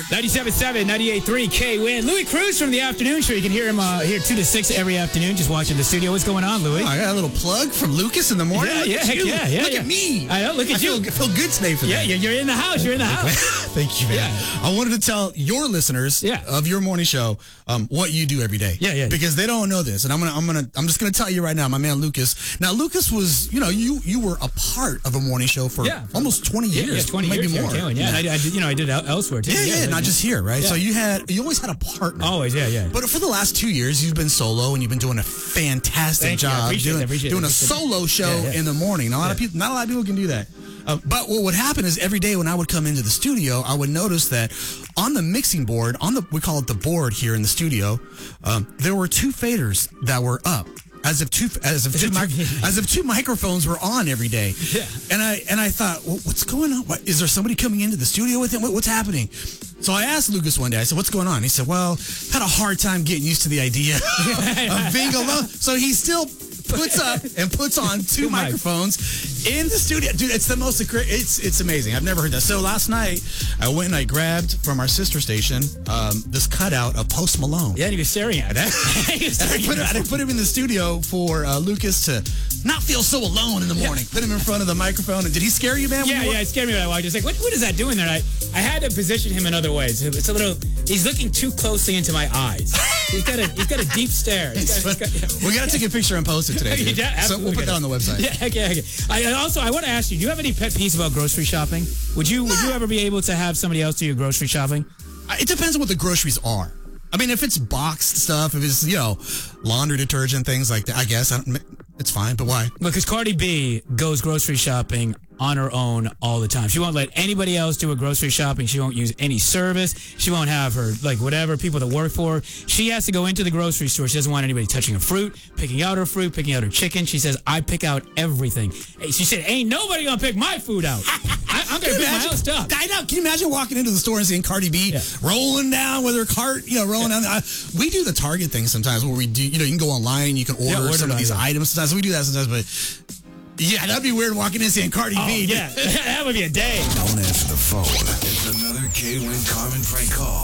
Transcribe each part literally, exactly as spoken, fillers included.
ninety-seven point seven, ninety-eight point three K-Win. Louis Cruz from the afternoon show. You can hear him uh, here two to six every afternoon, just watching the studio. What's going on, Louis? Oh, I got a little plug from Lucas in the morning. Yeah, look yeah, at heck you. yeah, yeah. Look yeah. at me. I know, look at I you. feel, feel good today for yeah, that. Yeah, you're in the house. You're in the house. Thank you, man. Yeah. I wanted to tell your listeners yeah. of your morning show um, what you do every day. Yeah, yeah. Because they don't know this, and I'm gonna, I'm gonna, I'm just gonna tell you right now. My man Lucas. Now, Lucas was, you know, you you were a part of a morning show for yeah. almost twenty years, yeah, yeah, twenty maybe years, more. Yeah, yeah. And I, I did, you know, I did it elsewhere too. Yeah, yeah, yeah not just here, right? Yeah. So you had, you always had a partner. Always, yeah, yeah. But for the last two years, you've been solo, and you've been doing a fantastic Thank job you. doing, it, doing it, a solo show yeah, yeah. in the morning. Not a lot yeah. of people, not a lot of people can do that. Uh, but what would happen is every day when I would come into the studio, I would notice that on the mixing board, on the we call it the board here in the studio, um, there were two faders that were up. As if two, as if two, mic- as if two microphones were on every day, yeah. And I and I thought, well, what's going on? What, is there somebody coming into the studio with him? What, what's happening? So I asked Lucas one day. I said, "What's going on?" He said, "Well, had a hard time getting used to the idea of being alone." So he still puts up and puts on two, two microphones in the studio. Dude, it's the most, it's it's amazing. I've never heard that. So last night, I went and I grabbed from our sister station um, this cutout of Post Malone. Yeah, and he was staring at that. I, put it, I put him in the studio for uh, Lucas to not feel so alone in the morning. Yeah. Put him in front of the microphone. And did he scare you, man? Yeah, yeah, it scared me when I walked. I was like, what, what is that doing there? I, I had to position him in other ways. It's a little, he's looking too closely into my eyes. He's got a, he's got a deep stare. He's got, he's got, yeah. We got to take a picture and post it today. Yeah, so we'll put that on the website. Yeah, okay, okay. I, also, I want to ask you, do you have any pet peeves about grocery shopping? Would you Would you ever be able to have somebody else do your grocery shopping? It depends on what the groceries are. I mean, if it's boxed stuff, if it's, you know, laundry detergent, things like that, I guess I don't, it's fine. But why? Because Cardi B goes grocery shopping on her own all the time. She won't let anybody else do her grocery shopping. She won't use any service. She won't have her, like, whatever, people that work for her. She has to go into the grocery store. She doesn't want anybody touching her fruit, picking out her fruit, picking out her chicken. She says, I pick out everything. She said, ain't nobody gonna pick my food out. I, I'm gonna pick my own stuff. I know. Can you imagine walking into the store and seeing Cardi B yeah. rolling down with her cart, you know, rolling yeah. down? The, we do the Target thing sometimes where we do, you know, you can go online, you can order, yeah, order some of these yeah. items sometimes. We do that sometimes, but yeah, that'd be weird walking in and seeing Cardi oh, B. Yeah, that would be a day. Don't answer the phone. It's another K-Win Carmen prank call.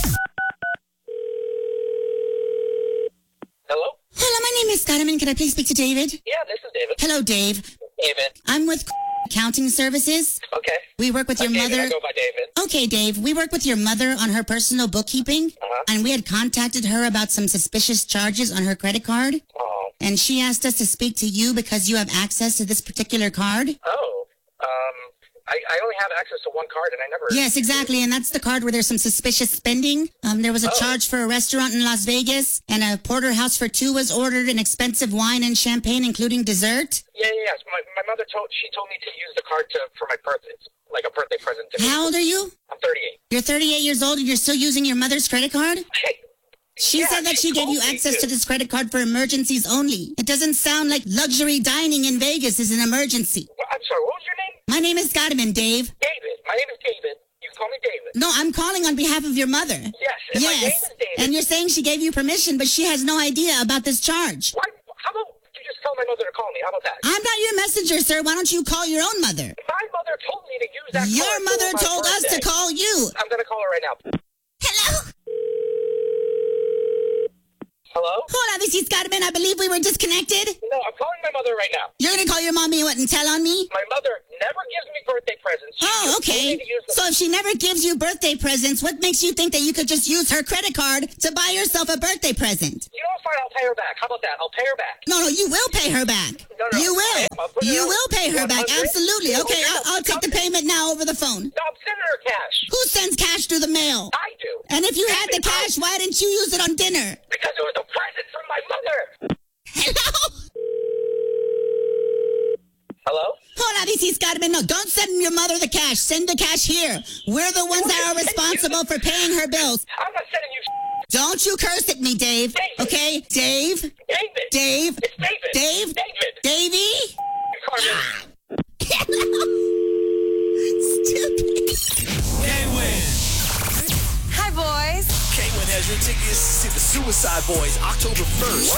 Hello? Hello, my name is Scottiman. Can I please speak to David? Yeah, this is David. Hello, Dave. David. I'm with Accounting Services. Okay. We work with your David, mother. I go by David. Okay, Dave. We work with your mother on her personal bookkeeping. Uh-huh. And we had contacted her about some suspicious charges on her credit card. Oh. And she asked us to speak to you because you have access to this particular card. Oh. Um, I, I only have access to one card, and I never... Yes, exactly. And that's the card where there's some suspicious spending. Um, there was a oh. charge for a restaurant in Las Vegas, and a porterhouse for two was ordered, and expensive wine and champagne, including dessert. Yeah, yeah, yeah. My, my mother told... She told me to use the card to for my birthday. It's like a birthday present to me. How old are you? I'm thirty-eight. You're thirty-eight years old, and you're still using your mother's credit card? Hey. She yeah, said that she, she gave you access to. to this credit card for emergencies only. It doesn't sound like luxury dining in Vegas is an emergency. Well, I'm sorry, what was your name? My name is Scottiman, Dave. David. My name is David. You can call me David. No, I'm calling on behalf of your mother. Yes, and yes. my name is David. And you're saying she gave you permission, but she has no idea about this charge. Why? How about you just tell my mother to call me? How about that? I'm not your messenger, sir. Why don't you call your own mother? My mother told me to use that your card. Your mother told us to call you. I'm going to call her right now. Hello? Hello? Hola, this is Carmen. I believe we were disconnected. No, I'm calling my mother right now. You're going to call your mommy what, and tell on me? My mother never gives me birthday presents. She oh, okay. So if she never gives you birthday presents, what makes you think that you could just use her credit card to buy yourself a birthday present? You know what? Fine, I'll pay her back. How about that? I'll pay her back. No, no, you will pay her back. No, no. You will. You will pay her back. Absolutely. Okay, no, I'll, I'll take the payment now over the phone. No, I'm sending her cash. Who sends cash through the mail? I do. And if you had the cash, why didn't you use it on dinner? Because it was a present from my mother. Hello? Hello? Hola, this is Carmen. No, don't send your mother the cash. Send the cash here. We're the ones that are responsible for paying her bills. I'm not sending you. Don't you curse at me, Dave. David. Okay? Dave? David. Dave? It's David. Dave? David. Davey? Carmen. Stupid. K-Win. Hi, boys. K-Win has your tickets to see the Suicide Boys October first.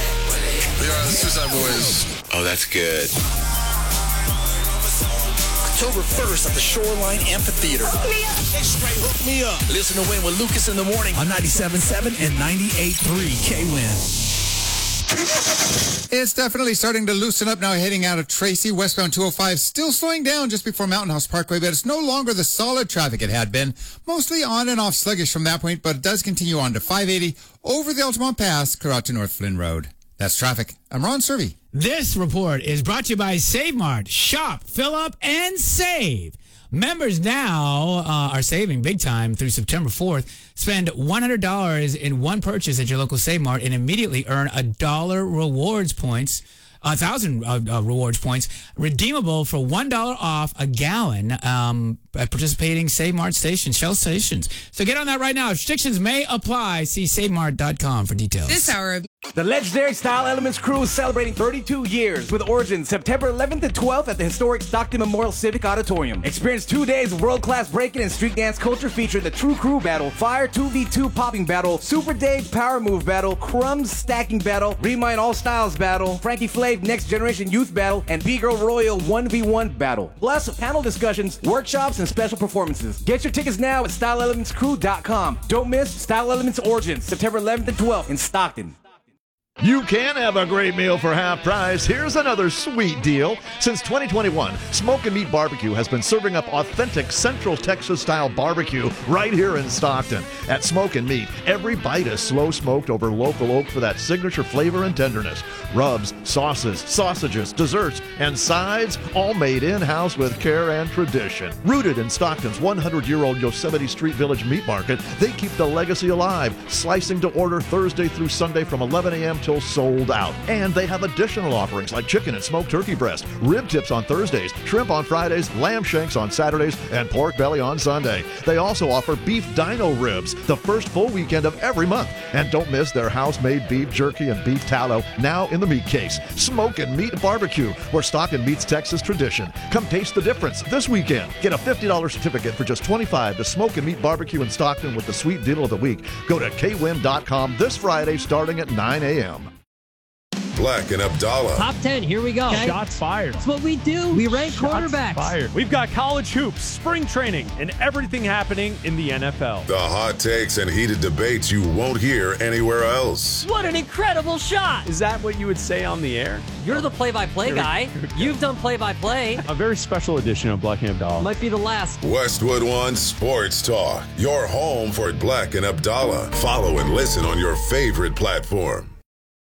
We are the Suicide Boys. Oh, that's good. October first at the Shoreline Amphitheater. Hey, straight hook me up. Listen to Win with Lucas in the morning On ninety-seven point seven and ninety-eight point three K-Win. It's definitely starting to loosen up now, heading out of Tracy, westbound two oh five, still slowing down just before Mountain House Parkway, but it's no longer the solid traffic it had been. Mostly on and off sluggish from that point, but it does continue on to five eighty over the Altamont Pass, clear out to North Flynn Road. That's traffic. I'm Ron Servey. This report is brought to you by Save Mart. Shop, fill up, and save. Members now uh, are saving big time through September fourth. Spend one hundred dollars in one purchase at your local Save Mart and immediately earn a dollar rewards points, a thousand uh, uh, rewards points, redeemable for one dollar off a gallon um, at participating Save Mart stations, Shell stations. So get on that right now. Restrictions may apply. See save mart dot com for details. This hour. The legendary Style Elements crew is celebrating thirty-two years with Origins September eleventh and twelfth at the historic Stockton Memorial Civic Auditorium. Experience two days of world-class breaking and street dance culture featuring the True Crew Battle, Fire two v two Popping Battle, Super Dave Power Move Battle, Crumbs Stacking Battle, Remind All Styles Battle, Frankie Flav Next Generation Youth Battle, and B-Girl Royal one v one Battle. Plus, panel discussions, workshops, and special performances. Get your tickets now at style elements crew dot com. Don't miss Style Elements Origins September eleventh and twelfth in Stockton. You can have a great meal for half price. Here's another sweet deal. Since twenty twenty-one, Smoke and Meat Barbecue has been serving up authentic Central Texas-style barbecue right here in Stockton. At Smoke and Meat, every bite is slow-smoked over local oak for that signature flavor and tenderness. Rubs, sauces, sausages, desserts, and sides, all made in-house with care and tradition. Rooted in Stockton's one hundred year old Yosemite Street Village Meat Market, they keep the legacy alive, slicing to order Thursday through Sunday from eleven a.m. till sold out. And they have additional offerings like chicken and smoked turkey breast, rib tips on Thursdays, shrimp on Fridays, lamb shanks on Saturdays, and pork belly on Sunday. They also offer beef dino ribs the first full weekend of every month. And don't miss their house-made beef jerky and beef tallow now in the meat case. Smoke and Meat Barbecue, where Stockton meets Texas tradition. Come taste the difference this weekend. Get a fifty dollars certificate for just twenty-five dollars to Smoke and Meat Barbecue in Stockton with the sweet deal of the week. Go to K win dot com this Friday starting at nine a.m. Black and Abdallah. Top ten, here we go. Okay. Shots fired. That's what we do. We rank Shots quarterbacks. Fired. We've got college hoops, spring training, and everything happening in the N F L. The hot takes and heated debates you won't hear anywhere else. What an incredible shot. Is that what you would say on the air? You're the play-by-play guy. You've done play-by-play. A very special edition of Black and Abdallah. Might be the last. Westwood One Sports Talk. Your home for Black and Abdallah. Follow and listen on your favorite platform.